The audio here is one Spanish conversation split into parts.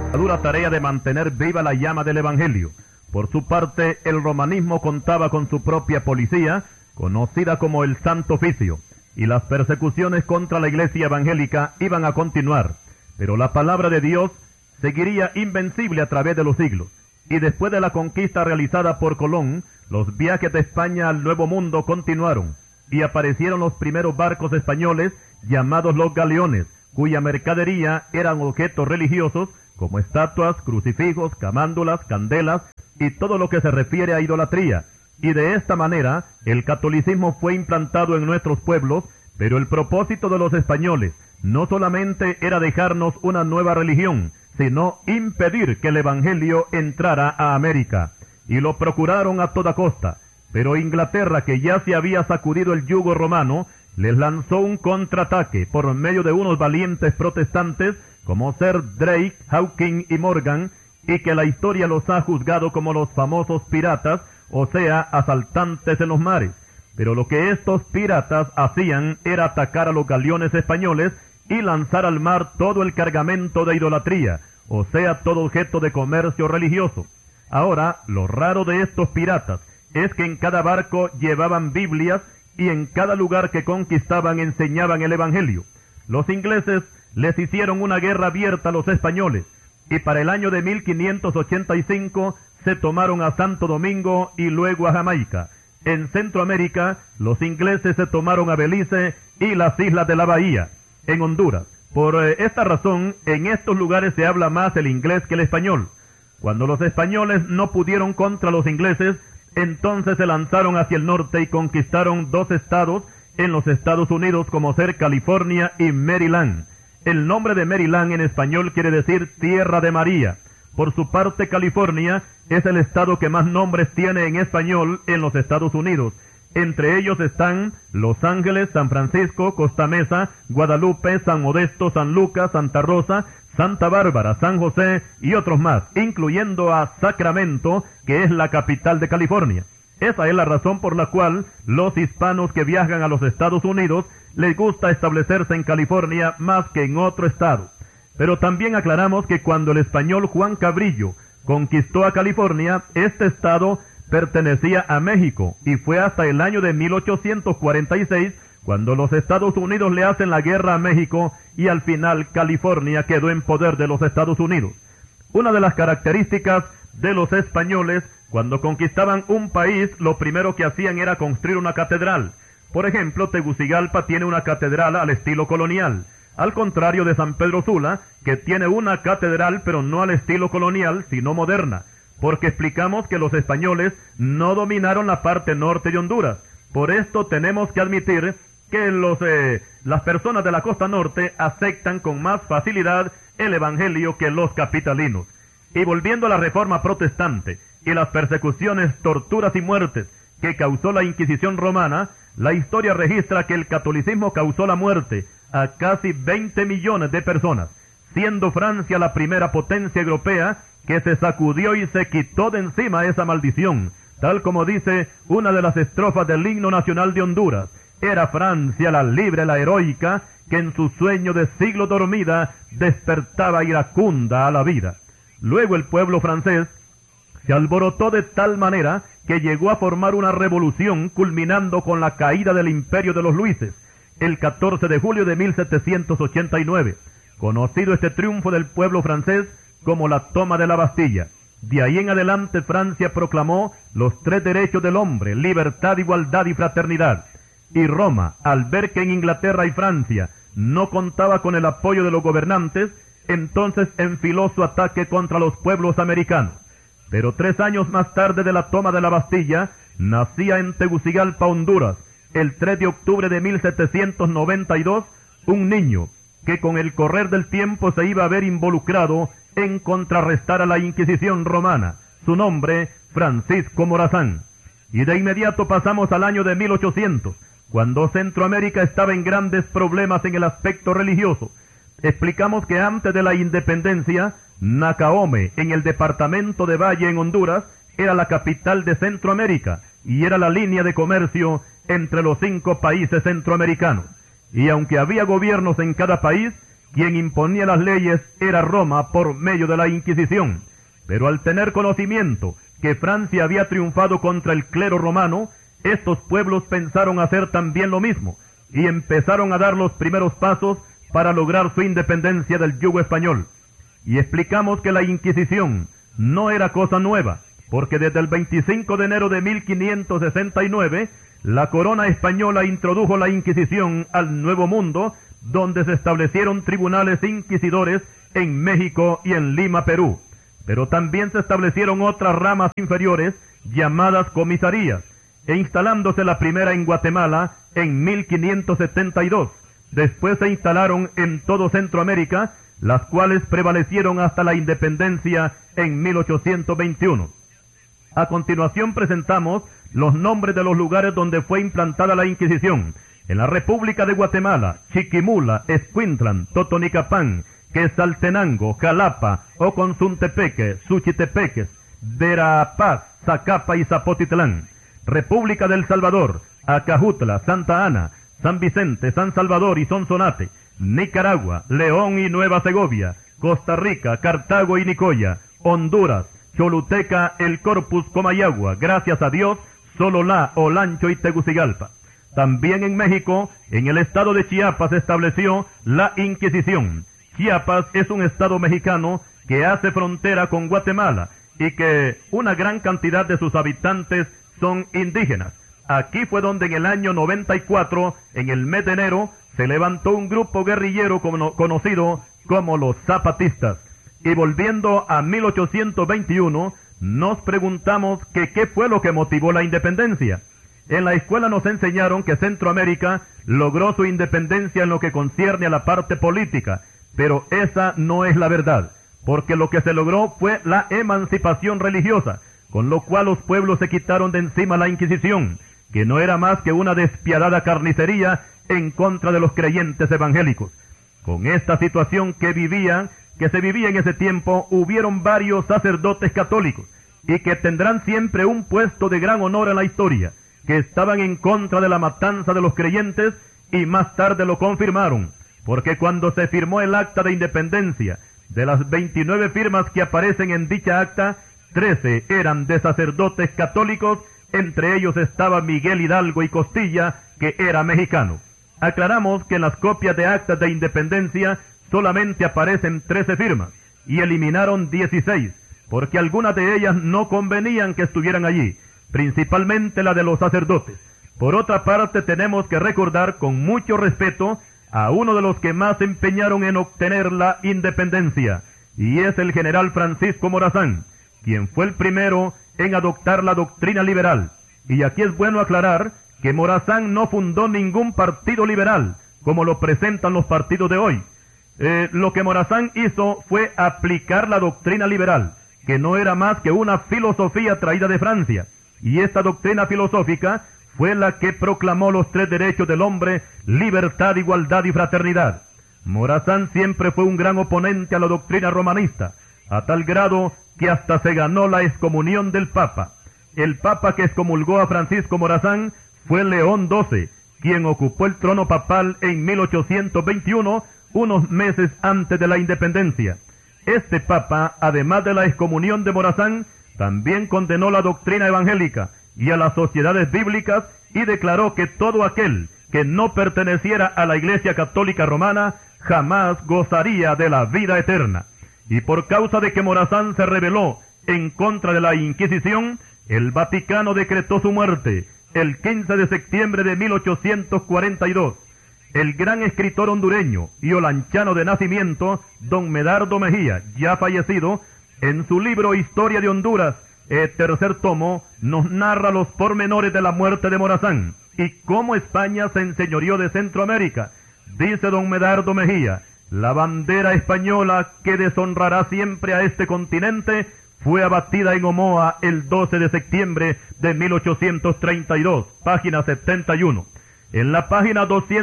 la dura tarea de mantener viva la llama del Evangelio. Por su parte, el romanismo contaba con su propia policía, conocida como el Santo Oficio, y las persecuciones contra la iglesia evangélica iban a continuar, pero la palabra de Dios seguiría invencible a través de los siglos. Y después de la conquista realizada por Colón, los viajes de España al Nuevo Mundo continuaron, y aparecieron los primeros barcos españoles llamados los galeones, cuya mercadería eran objetos religiosos como estatuas, crucifijos, camándulas, candelas y todo lo que se refiere a idolatría. Y de esta manera el catolicismo fue implantado en nuestros pueblos, pero el propósito de los españoles no solamente era dejarnos una nueva religión, sino impedir que el Evangelio entrara a América. Y lo procuraron a toda costa. Pero Inglaterra, que ya se había sacudido el yugo romano, les lanzó un contraataque por medio de unos valientes protestantes como Sir Drake, Hawking y Morgan, y que la historia los ha juzgado como los famosos piratas, o sea, asaltantes en los mares. Pero lo que estos piratas hacían era atacar a los galeones españoles y lanzar al mar todo el cargamento de idolatría, o sea, todo objeto de comercio religioso. Ahora, lo raro de estos piratas es que en cada barco llevaban Biblias y en cada lugar que conquistaban enseñaban el Evangelio. Los ingleses les hicieron una guerra abierta a los españoles, y para el año de 1585 se tomaron a Santo Domingo y luego a Jamaica. En Centroamérica, los ingleses se tomaron a Belice y las islas de la Bahía. En Honduras, por esta razón, en estos lugares se habla más el inglés que el español. Cuando los españoles no pudieron contra los ingleses, entonces se lanzaron hacia el norte y conquistaron 2 estados en los Estados Unidos, como ser California y Maryland. El nombre de Maryland en español quiere decir Tierra de María. Por su parte, California es el estado que más nombres tiene en español en los Estados Unidos. Entre ellos están Los Ángeles, San Francisco, Costa Mesa, Guadalupe, San Modesto, San Lucas, Santa Rosa, Santa Bárbara, San José y otros más, incluyendo a Sacramento, que es la capital de California. Esa es la razón por la cual los hispanos que viajan a los Estados Unidos les gusta establecerse en California más que en otro estado. Pero también aclaramos que cuando el español Juan Cabrillo conquistó a California, este estado pertenecía a México, y fue hasta el año de 1846 cuando los Estados Unidos le hacen la guerra a México y al final California quedó en poder de los Estados Unidos. Una de las características de los españoles cuando conquistaban un país, lo primero que hacían era construir una catedral. Por ejemplo, Tegucigalpa tiene una catedral al estilo colonial, al contrario de San Pedro Sula, que tiene una catedral pero no al estilo colonial, sino moderna, porque explicamos que los españoles no dominaron la parte norte de Honduras. Por esto tenemos que admitir que las personas de la costa norte aceptan con más facilidad el Evangelio que los capitalinos. Y volviendo a la Reforma Protestante y las persecuciones, torturas y muertes que causó la Inquisición romana, la historia registra que el catolicismo causó la muerte a casi 20 millones de personas, siendo Francia la primera potencia europea que se sacudió y se quitó de encima esa maldición, tal como dice una de las estrofas del himno nacional de Honduras: era Francia la libre, la heroica, que en su sueño de siglo dormida despertaba iracunda a la vida. Luego el pueblo francés se alborotó de tal manera que llegó a formar una revolución, culminando con la caída del imperio de los Luises, el 14 de julio de 1789, conocido este triunfo del pueblo francés como la toma de la Bastilla. De ahí en adelante Francia proclamó los 3 derechos del hombre: libertad, igualdad y fraternidad. Y Roma, al ver que en Inglaterra y Francia no contaba con el apoyo de los gobernantes, entonces enfiló su ataque contra los pueblos americanos. Pero 3 años más tarde de la toma de la Bastilla, nacía en Tegucigalpa, Honduras, el 3 de octubre de 1792, un niño que con el correr del tiempo se iba a ver involucrado en contrarrestar a la Inquisición romana. Su nombre, Francisco Morazán. Y de inmediato pasamos al año de 1800, cuando Centroamérica estaba en grandes problemas en el aspecto religioso. Explicamos que antes de la independencia, Nacaome, en el departamento de Valle en Honduras, era la capital de Centroamérica y era la línea de comercio entre los 5 países centroamericanos. Y aunque había gobiernos en cada país, quien imponía las leyes era Roma por medio de la Inquisición. Pero al tener conocimiento que Francia había triunfado contra el clero romano, estos pueblos pensaron hacer también lo mismo, y empezaron a dar los primeros pasos para lograr su independencia del yugo español. Y explicamos que la Inquisición no era cosa nueva, porque desde el 25 de enero de 1569, la corona española introdujo la Inquisición al Nuevo Mundo, donde se establecieron tribunales inquisidores en México y en Lima, Perú. Pero también se establecieron otras ramas inferiores, llamadas comisarías, e instalándose la primera en Guatemala en 1572. Después se instalaron en todo Centroamérica, las cuales prevalecieron hasta la independencia en 1821. A continuación presentamos los nombres de los lugares donde fue implantada la Inquisición. En la República de Guatemala: Chiquimula, Escuintlan, Totonicapán, Quetzaltenango, Jalapa, Oconzuntepeque, Suchitepeques, Verapaz, Zacapa y Zapotitlán. República del Salvador: Acajutla, Santa Ana, San Vicente, San Salvador y Sonsonate. Nicaragua: León y Nueva Segovia. Costa Rica: Cartago y Nicoya. Honduras: Choluteca, El Corpus, Comayagua. Gracias a Dios, Sololá, Olancho y Tegucigalpa. También en México, en el estado de Chiapas, se estableció la Inquisición. Chiapas es un estado mexicano que hace frontera con Guatemala y que una gran cantidad de sus habitantes son indígenas. Aquí fue donde en el año 94, en el mes de enero, se levantó un grupo guerrillero conocido como los zapatistas. Y volviendo a 1821, nos preguntamos que qué fue lo que motivó la independencia. En la escuela nos enseñaron que Centroamérica logró su independencia en lo que concierne a la parte política, pero esa no es la verdad, porque lo que se logró fue la emancipación religiosa, con lo cual los pueblos se quitaron de encima la Inquisición, que no era más que una despiadada carnicería en contra de los creyentes evangélicos. Con esta situación que se vivía en ese tiempo, hubieron varios sacerdotes católicos, y que tendrán siempre un puesto de gran honor en la historia, que estaban en contra de la matanza de los creyentes, y más tarde lo confirmaron, porque cuando se firmó el acta de independencia, de las 29 firmas que aparecen en dicha acta, 13 eran de sacerdotes católicos, entre ellos estaba Miguel Hidalgo y Costilla, que era mexicano. Aclaramos que en las copias de actas de independencia solamente aparecen 13 firmas, y eliminaron 16, porque algunas de ellas no convenían que estuvieran allí, principalmente la de los sacerdotes. Por otra parte, tenemos que recordar con mucho respeto a uno de los que más se empeñaron en obtener la independencia, y es el general Francisco Morazán, quien fue el primero en adoptar la doctrina liberal. Y aquí es bueno aclarar que Morazán no fundó ningún partido liberal, como lo presentan los partidos de hoy. Lo que Morazán hizo fue aplicar la doctrina liberal, que no era más que una filosofía traída de Francia, y esta doctrina filosófica fue la que proclamó los 3 derechos del hombre: libertad, igualdad y fraternidad. Morazán siempre fue un gran oponente a la doctrina romanista, a tal grado que hasta se ganó la excomunión del Papa. El Papa que excomulgó a Francisco Morazán fue León XII, quien ocupó el trono papal en 1821, unos meses antes de la independencia. Este Papa, además de la excomunión de Morazán, también condenó la doctrina evangélica y a las sociedades bíblicas, y declaró que todo aquel que no perteneciera a la Iglesia Católica Romana jamás gozaría de la vida eterna. Y por causa de que Morazán se rebeló en contra de la Inquisición, el Vaticano decretó su muerte el 15 de septiembre de 1842. El gran escritor hondureño y olanchano de nacimiento, don Medardo Mejía, ya fallecido, en su libro Historia de Honduras, tercer tomo, nos narra los pormenores de la muerte de Morazán y cómo España se enseñoreó de Centroamérica. Dice don Medardo Mejía: la bandera española, que deshonrará siempre a este continente, fue abatida en Omoa el 12 de septiembre de 1832, página 71. En la página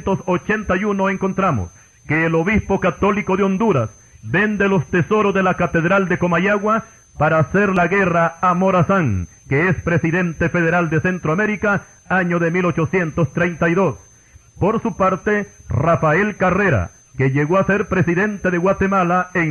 281 encontramos que el obispo católico de Honduras vende los tesoros de la Catedral de Comayagua para hacer la guerra a Morazán, que es presidente federal de Centroamérica, año de 1832. Por su parte, Rafael Carrera, que llegó a ser presidente de Guatemala en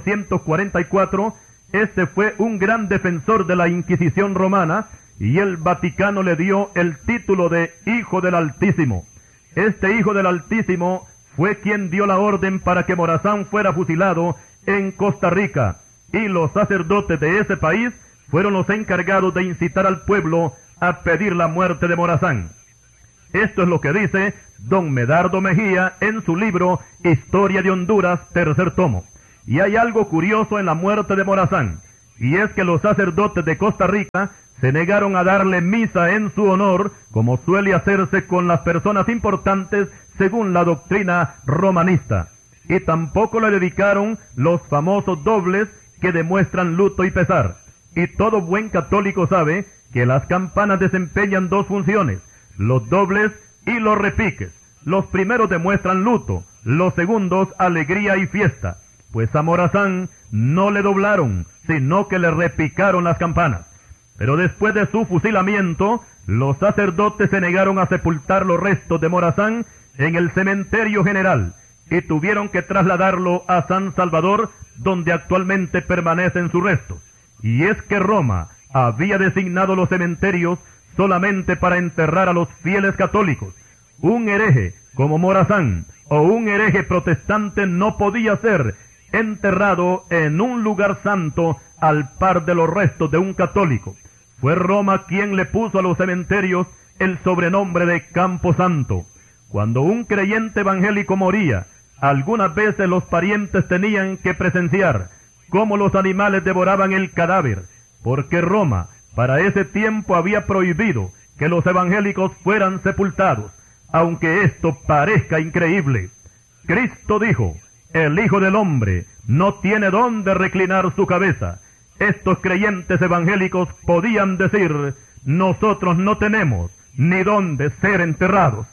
1844, este fue un gran defensor de la Inquisición romana, y el Vaticano le dio el título de Hijo del Altísimo. Este Hijo del Altísimo fue quien dio la orden para que Morazán fuera fusilado en Costa Rica, y los sacerdotes de ese país fueron los encargados de incitar al pueblo a pedir la muerte de Morazán. Esto es lo que dice don Medardo Mejía en su libro Historia de Honduras, tercer tomo. Y hay algo curioso en la muerte de Morazán, y es que los sacerdotes de Costa Rica se negaron a darle misa en su honor, como suele hacerse con las personas importantes según la doctrina romanista. Y tampoco le dedicaron los famosos dobles que demuestran luto y pesar. Y todo buen católico sabe que las campanas desempeñan dos funciones, los dobles y los repiques. Los primeros demuestran luto, los segundos alegría y fiesta. Pues a Morazán no le doblaron, sino que le repicaron las campanas. Pero después de su fusilamiento, los sacerdotes se negaron a sepultar los restos de Morazán en el cementerio general y tuvieron que trasladarlo a San Salvador, donde actualmente permanecen sus restos. Y es que Roma había designado los cementerios solamente para enterrar a los fieles católicos. Un hereje como Morazán o un hereje protestante no podía ser enterrado en un lugar santo al par de los restos de un católico. Fue Roma quien le puso a los cementerios el sobrenombre de Campo Santo. Cuando un creyente evangélico moría, algunas veces los parientes tenían que presenciar cómo los animales devoraban el cadáver, porque Roma para ese tiempo había prohibido que los evangélicos fueran sepultados, aunque esto parezca increíble. Cristo dijo: el Hijo del Hombre no tiene dónde reclinar su cabeza. Estos creyentes evangélicos podían decir: nosotros no tenemos ni dónde ser enterrados.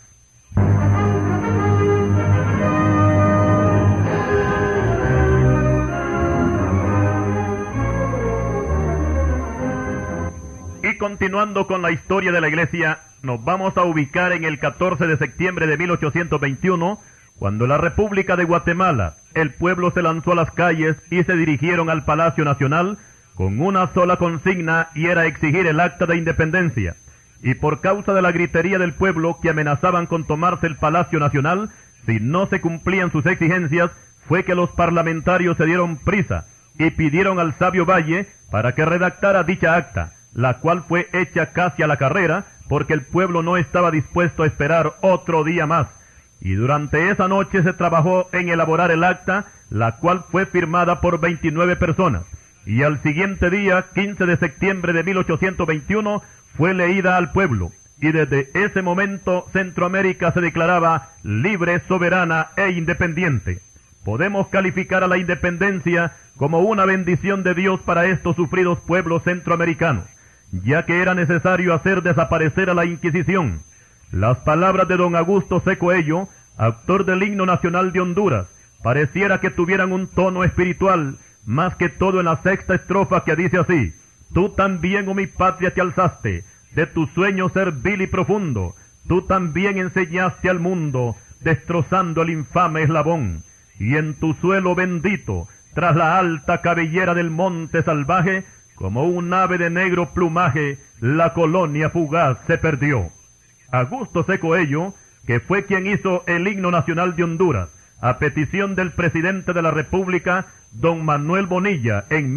Y continuando con la historia de la Iglesia, nos vamos a ubicar en el 14 de septiembre de 1821, cuando en la República de Guatemala el pueblo se lanzó a las calles y se dirigieron al Palacio Nacional con una sola consigna, y era exigir el acta de independencia. Y por causa de la gritería del pueblo, que amenazaban con tomarse el Palacio Nacional si no se cumplían sus exigencias, fue que los parlamentarios se dieron prisa y pidieron al sabio Valle para que redactara dicha acta, la cual fue hecha casi a la carrera, porque el pueblo no estaba dispuesto a esperar otro día más. Y durante esa noche se trabajó en elaborar el acta, la cual fue firmada por 29 personas. Y al siguiente día, 15 de septiembre de 1821, fue leída al pueblo. Y desde ese momento Centroamérica se declaraba libre, soberana e independiente. Podemos calificar a la independencia como una bendición de Dios para estos sufridos pueblos centroamericanos, ya que era necesario hacer desaparecer a la Inquisición. Las palabras de don Augusto C. Coello, autor del himno nacional de Honduras, pareciera que tuvieran un tono espiritual, más que todo en la sexta estrofa, que dice así: tú también, oh mi patria, te alzaste de tu sueño servil y profundo, tú también enseñaste al mundo, destrozando el infame eslabón, y en tu suelo bendito, tras la alta cabellera del monte salvaje, como un ave de negro plumaje, la colonia fugaz se perdió. Augusto C. Coello, que fue quien hizo el himno nacional de Honduras, a petición del presidente de la República, don Manuel Bonilla, en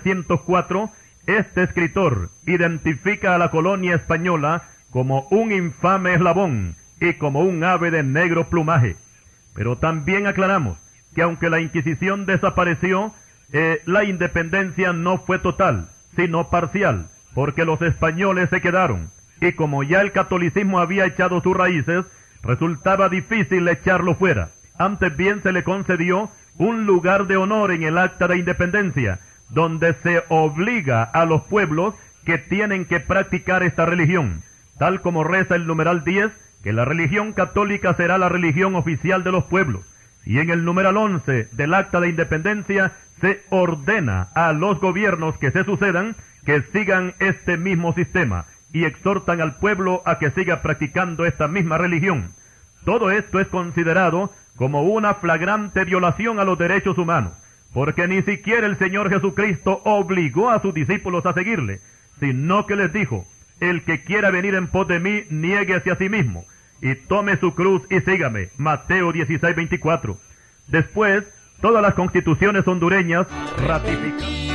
1904, este escritor identifica a la colonia española como un infame eslabón y como un ave de negro plumaje. Pero también aclaramos que aunque la Inquisición desapareció, la independencia no fue total, sino parcial, porque los españoles se quedaron, y como ya el catolicismo había echado sus raíces, resultaba difícil echarlo fuera. Antes bien se le concedió un lugar de honor en el acta de independencia, donde se obliga a los pueblos que tienen que practicar esta religión, tal como reza el numeral 10, que la religión católica será la religión oficial de los pueblos. Y en el numeral 11 del acta de independencia se ordena a los gobiernos que se sucedan que sigan este mismo sistema y exhortan al pueblo a que siga practicando esta misma religión. Todo esto es considerado como una flagrante violación a los derechos humanos, porque ni siquiera el Señor Jesucristo obligó a sus discípulos a seguirle, sino que les dijo: el que quiera venir en pos de mí, niéguese a sí mismo, y tome su cruz y sígame. Mateo 16:24. Después, todas las constituciones hondureñas ratificaron.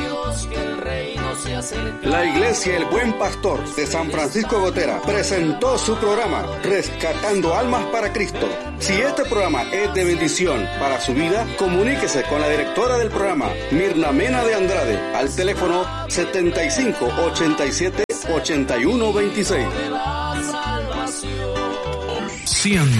La Iglesia El Buen Pastor de San Francisco Gotera presentó su programa Rescatando Almas para Cristo. Si este programa es de bendición para su vida, comuníquese con la directora del programa, Mirna Mena de Andrade, al teléfono 75 87 81 26.